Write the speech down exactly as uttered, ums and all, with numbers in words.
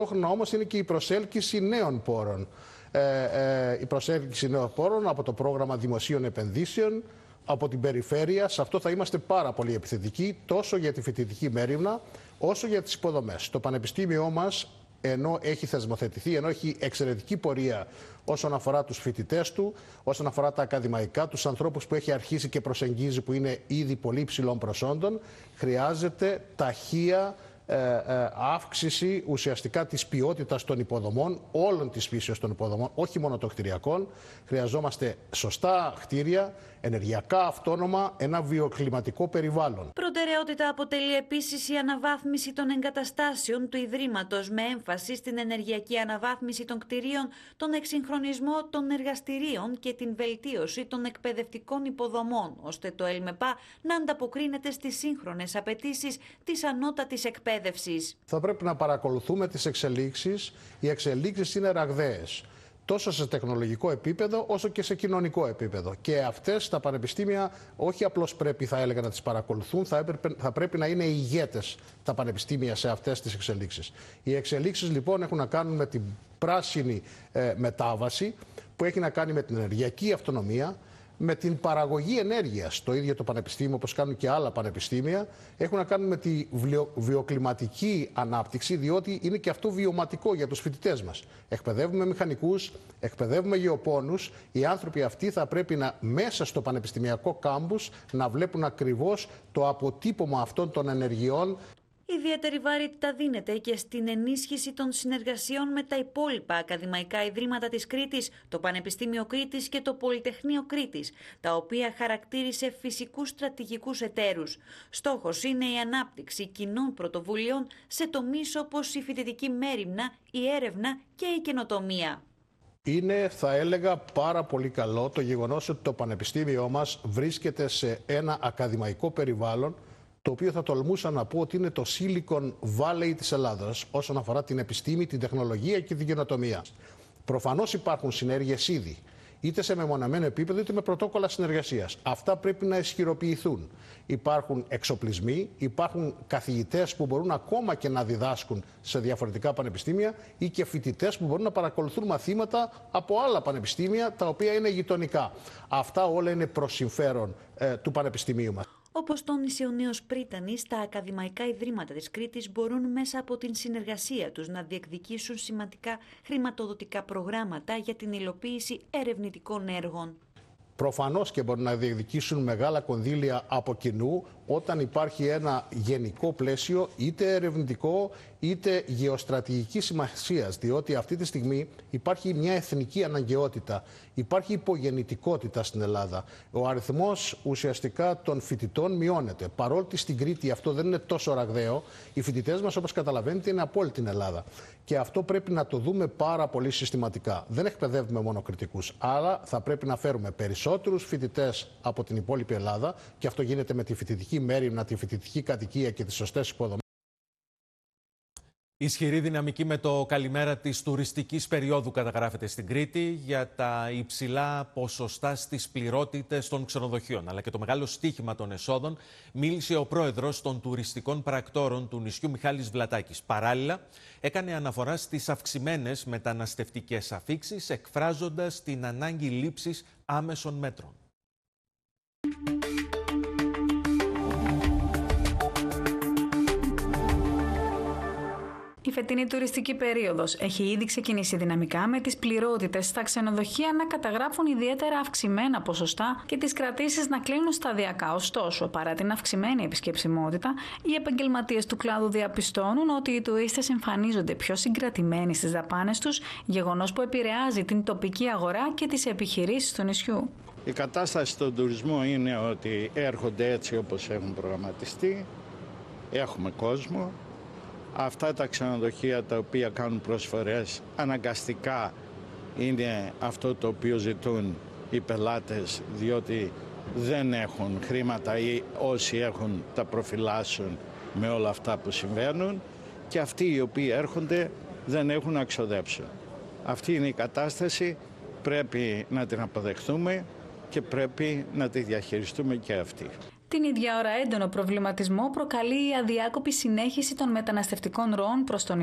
Ταυτόχρονα όμως είναι και η προσέλκυση νέων πόρων. Ε, ε, η προσέλκυση νέων πόρων από το πρόγραμμα δημοσίων επενδύσεων, από την περιφέρεια. Σε αυτό θα είμαστε πάρα πολύ επιθετικοί, τόσο για τη φοιτητική μέριμνα, όσο για τις υποδομές. Το Πανεπιστήμιό μας, ενώ έχει θεσμοθετηθεί, ενώ έχει εξαιρετική πορεία όσον αφορά τους φοιτητές του, όσον αφορά τα ακαδημαϊκά, τους ανθρώπους που έχει αρχίσει και προσεγγίζει, που είναι ήδη πολύ υψηλών προσόντων, χρειάζεται ταχεία ε, ε, αύξηση ουσιαστικά της ποιότητας των υποδομών, όλων της φύσεως των υποδομών, όχι μόνο των κτηριακών. Χρειαζόμαστε σωστά κτίρια, ενεργειακά αυτόνομα, ένα βιοκλιματικό περιβάλλον. Προτεραιότητα αποτελεί επίσης η αναβάθμιση των εγκαταστάσεων του Ιδρύματος, με έμφαση στην ενεργειακή αναβάθμιση των κτηρίων, τον εξυγχρονισμό των εργαστηρίων και την βελτίωση των εκπαιδευτικών υποδομών, ώστε το ΕΛΜΕΠΑ να ανταποκρίνεται στις σύγχρονες απαιτήσεις της ανώτατης εκπαίδευσης. Θα πρέπει να παρακολουθούμε τις εξελίξεις. Οι εξελίξεις είναι ραγδαίες, τόσο σε τεχνολογικό επίπεδο όσο και σε κοινωνικό επίπεδο. Και αυτές τα πανεπιστήμια όχι απλώς πρέπει, θα έλεγα, να τις παρακολουθούν, θα, έπρεπε, θα πρέπει να είναι ηγέτες τα πανεπιστήμια σε αυτές τις εξελίξεις. Οι εξελίξεις λοιπόν έχουν να κάνουν με την πράσινη ε, μετάβαση, που έχει να κάνει με την ενεργειακή αυτονομία, με την παραγωγή ενέργειας. Το ίδιο το πανεπιστήμιο, όπως κάνουν και άλλα πανεπιστήμια, έχουν να κάνουν με τη βιοκλιματική ανάπτυξη, διότι είναι και αυτό βιωματικό για τους φοιτητές μας. Εκπαιδεύουμε μηχανικούς, εκπαιδεύουμε γεωπόνους. Οι άνθρωποι αυτοί θα πρέπει να, μέσα στο πανεπιστημιακό κάμπους, να βλέπουν ακριβώς το αποτύπωμα αυτών των ενεργειών. Ιδιαίτερη βαρύτητα δίνεται και στην ενίσχυση των συνεργασιών με τα υπόλοιπα ακαδημαϊκά ιδρύματα της Κρήτης, το Πανεπιστήμιο Κρήτης και το Πολυτεχνείο Κρήτης, τα οποία χαρακτήρισε φυσικούς στρατηγικούς εταίρους. Στόχος είναι η ανάπτυξη κοινών πρωτοβουλειών σε τομείς όπως η φοιτητική μέριμνα, η έρευνα και η καινοτομία. Είναι, θα έλεγα, πάρα πολύ καλό το γεγονός ότι το Πανεπιστήμιό μας βρίσκεται σε ένα ακαδημαϊκό περιβάλλον, το οποίο θα τολμούσα να πω ότι είναι το Silicon Valley της Ελλάδας όσον αφορά την επιστήμη, την τεχνολογία και την καινοτομία. Προφανώς υπάρχουν συνέργειες ήδη, είτε σε μεμονωμένο επίπεδο είτε με πρωτόκολλα συνεργασίας. Αυτά πρέπει να ισχυροποιηθούν. Υπάρχουν εξοπλισμοί, υπάρχουν καθηγητές που μπορούν ακόμα και να διδάσκουν σε διαφορετικά πανεπιστήμια, ή και φοιτητές που μπορούν να παρακολουθούν μαθήματα από άλλα πανεπιστήμια τα οποία είναι γειτονικά. Αυτά όλα είναι προς συμφέρον ε, του πανεπιστημίου μας. Όπως τόνισε ο νέος πρίτανης, τα ακαδημαϊκά ιδρύματα της Κρήτης μπορούν μέσα από την συνεργασία τους να διεκδικήσουν σημαντικά χρηματοδοτικά προγράμματα για την υλοποίηση ερευνητικών έργων. Προφανώς και μπορούν να διεκδικήσουν μεγάλα κονδύλια από κοινού όταν υπάρχει ένα γενικό πλαίσιο, είτε ερευνητικό είτε γεωστρατηγικής σημασίας, διότι αυτή τη στιγμή υπάρχει μια εθνική αναγκαιότητα, υπάρχει υπογεννητικότητα στην Ελλάδα. Ο αριθμός ουσιαστικά των φοιτητών μειώνεται. Παρότι στην Κρήτη αυτό δεν είναι τόσο ραγδαίο, οι φοιτητές μας, όπως καταλαβαίνετε, είναι από όλη την Ελλάδα. Και αυτό πρέπει να το δούμε πάρα πολύ συστηματικά. Δεν εκπαιδεύουμε μόνο κριτικούς, αλλά θα πρέπει να φέρουμε περισσότερους φοιτητές από την υπόλοιπη Ελλάδα, και αυτό γίνεται με τη φοιτητική μέριμνα, τη φοιτητική κατοικία και τις σωστές υποδομές. Ισχυρή δυναμική με το καλημέρα της τουριστικής περίοδου καταγράφεται στην Κρήτη για τα υψηλά ποσοστά στις πληρότητες των ξενοδοχείων, αλλά και το μεγάλο στοίχημα των εσόδων, μίλησε ο πρόεδρος των τουριστικών πρακτόρων του νησιού, Μιχάλης Βλατάκης. Παράλληλα, έκανε αναφορά στις αυξημένες μεταναστευτικές αφίξεις, εκφράζοντας την ανάγκη λήψης άμεσων μέτρων. Η φετινή τουριστική περίοδος έχει ήδη ξεκινήσει δυναμικά, με τις πληρότητες στα ξενοδοχεία να καταγράφουν ιδιαίτερα αυξημένα ποσοστά και τις κρατήσεις να κλείνουν σταδιακά. Ωστόσο, παρά την αυξημένη επισκεψιμότητα, οι επαγγελματίες του κλάδου διαπιστώνουν ότι οι τουρίστες εμφανίζονται πιο συγκρατημένοι στις δαπάνες τους, γεγονός που επηρεάζει την τοπική αγορά και τις επιχειρήσεις του νησιού. Η κατάσταση στον τουρισμό είναι ότι έρχονται έτσι όπως έχουν προγραμματιστεί, έχουμε κόσμο. Αυτά τα ξενοδοχεία τα οποία κάνουν προσφορές αναγκαστικά είναι αυτό το οποίο ζητούν οι πελάτες, διότι δεν έχουν χρήματα ή όσοι έχουν τα προφυλάσσουν με όλα αυτά που συμβαίνουν, και αυτοί οι οποίοι έρχονται δεν έχουν να ξοδέψουν. Αυτή είναι η κατάσταση, πρέπει να την αποδεχτούμε και πρέπει να τη διαχειριστούμε και αυτή. Την ίδια ώρα έντονο προβληματισμό προκαλεί η αδιάκοπη συνέχιση των μεταναστευτικών ροών προς τον